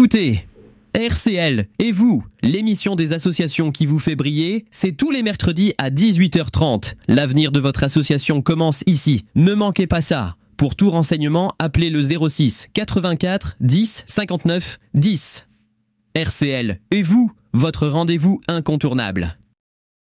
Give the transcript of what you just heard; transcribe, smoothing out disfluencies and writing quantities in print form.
écoutez RCL et vous, l'émission des associations qui vous fait briller, c'est tous les mercredis à 18h30. L'avenir de votre association commence ici. Ne manquez pas ça. Pour tout renseignement, appelez le 06 84 10 59 10. RCL et vous, votre rendez-vous incontournable.